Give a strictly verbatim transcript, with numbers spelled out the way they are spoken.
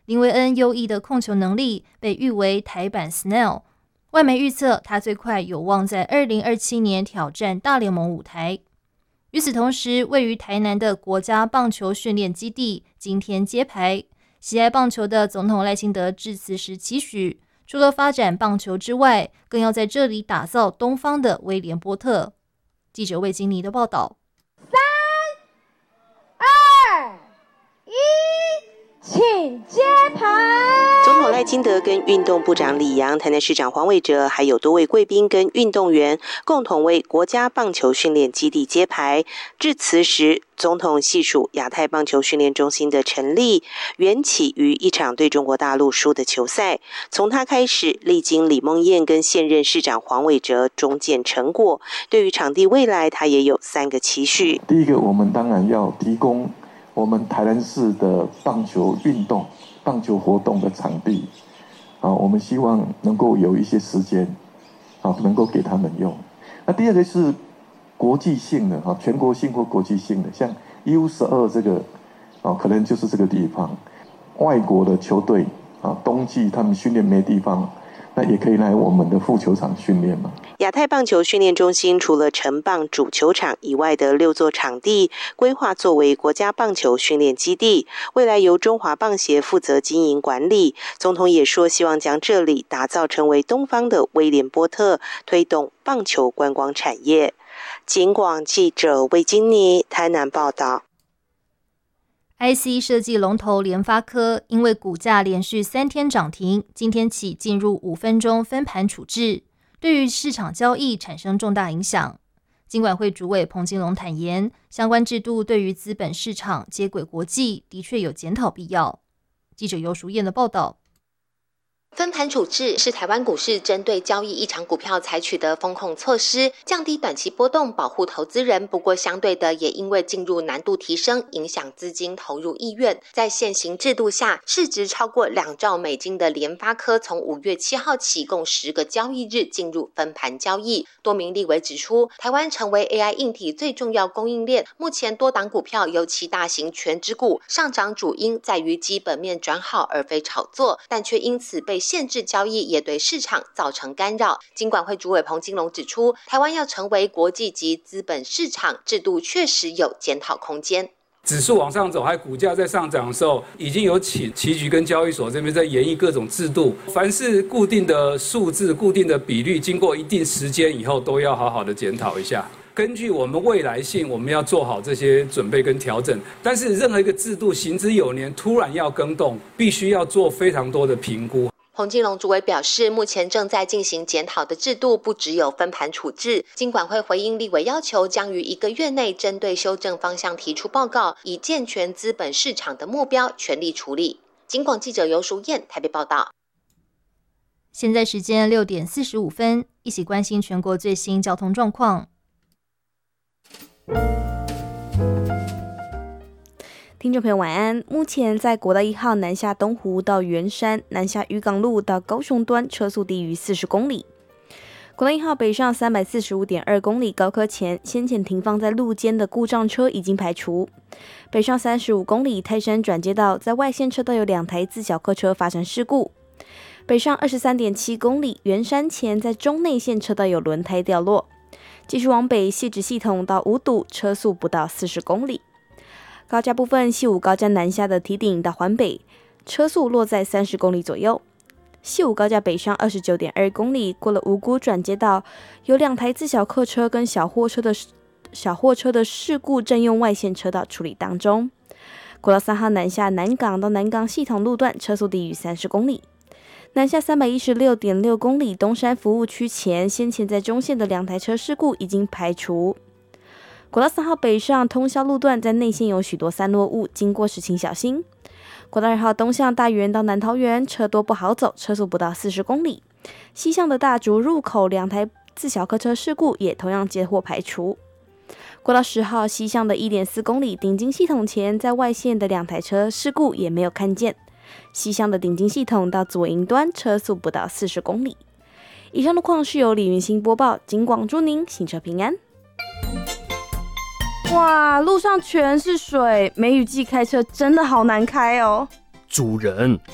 林维恩优异的控球能力被誉为台版 Snell， 外媒预测他最快有望在二零二七年挑战大联盟舞台。与此同时，位于台南的国家棒球训练基地今天揭牌，喜爱棒球的总统赖清德致辞时期许，除了发展棒球之外，更要在这里打造东方的威廉波特。记者魏金妮的报道。 三、二、一，请揭牌。 总统赖清德跟运动部长李洋、台南市长黄伟哲，还有多位贵宾跟运动员共同为国家棒球训练基地揭牌。致辞时，总统细数亚太棒球训练中心的成立，缘起于一场对中国大陆输的球赛。从他开始，历经李梦燕跟现任市长黄伟哲中见成果。对于场地未来，他也有三个期许。 第一个，我们当然要提供我们台南市的棒球运动、棒球活动的场地。啊，我们希望能够有一些时间，啊，能够给他们用。那第二个是国际性的哈，全国性或国际性的，像 U 十二这个，啊，可能就是这个地方。外国的球队啊，冬季他们训练没地方，那也可以来我们的副球场训练嘛。 亚太棒球训练中心除了城棒主球场以外的六座场地，规划作为国家棒球训练基地，未来由中华棒协负责经营管理。总统也说，希望将这里打造成为东方的威廉波特，推动棒球观光产业。警广记者魏金妮台南报道。 I C 设计龙头联发科因为股价连续三天涨停，今天起进入五分钟分盘处置，对于市场交易产生重大影响。金管会主委彭金龙坦言，相关制度对于资本市场接轨国际的确有检讨必要。记者尤淑燕的报道。 分盘处置是台湾股市针对交易异常股票采取的风控措施，降低短期波动，保护投资人。不过相对的，也因为进入难度提升，影响资金投入意愿。在现行制度下，市值超过两兆美金的联发科，从五月七号起，共十个交易日进入分盘交易。多名立委指出，台湾成为 A I 硬体最重要供应链，目前多档股票，尤其大型全指股上涨主因在于基本面转好，而非炒作，但却因此被限制交易，也对市场造成干扰。金管会主委彭金龙指出，台湾要成为国际级资本市场，制度确实有检讨空间。 指数往上走，还股价在上涨的时候，已经有请期局跟交易所这边在研议各种制度，凡是固定的数字、固定的比率，经过一定时间以后，都要好好的检讨一下。根据我们未来性，我们要做好这些准备跟调整。但是任何一个制度行之有年，突然要更动，必须要做非常多的评估。 彭金龙主委表示，目前正在进行检讨的制度不只有分盘处置，金管会回应立委要求，将于一个月内针对修正方向提出报告，以健全资本市场的目标全力处理。金广记者尤淑燕台北报道。 现在时间六点四十五分，一起关心全国最新交通状况。 听众朋友晚安。目前在国道一号南下东湖到圆山，南下渔港路到高雄端车速低于四十公里。国道一号北上三百四十五点二公里，高科前先前停放在路肩的故障车已经排除。北上三十五公里泰山转接道，在外线车道有两台自小客车发生事故。北上二十三点七公里圆山前在中内线车道有轮胎掉落。继续往北汐止系统到五堵，车速不到四十公里。高架部分，西武高架南下的堤顶到环北，车速落在三十公里左右。西武高架北上二十九点二公里，过了五股转接道，有两台自小客车跟小货车的小货车的事故正用外线车道处理当中。国道三号南下南港到南港系统路段，车速低于三十公里。南下三百一十六点六公里东山服务区前，先前在中线的两台车事故已经排除。国道三号北上通霄路段，在内线有许多散落物，经过时请小心。国道二号东向大园到南桃园，车多不好走，车速不到四十公里。西向的大竹入口两台自小客车事故也同样接获排除。国道十号西向的 一点四公里顶金系统前，在外线的两台车事故也没有看见。西向的顶金系统到左营端，车速不到四十公里。以上路况是由李云兴播报，警广祝您行车平安。哇，路上全是水，梅雨季开车真的好难开哦。 主人，